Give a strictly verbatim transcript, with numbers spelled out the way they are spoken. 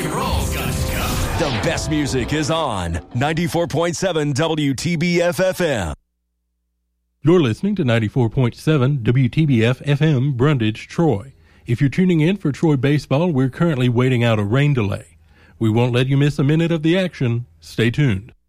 and roll, Scott. The best music is on ninety-four point seven W T B F F M. You're listening to ninety-four point seven W T B F F M, Brundage, Troy. If you're tuning in for Troy baseball, we're currently waiting out a rain delay. We won't let you miss a minute of the action. Stay tuned.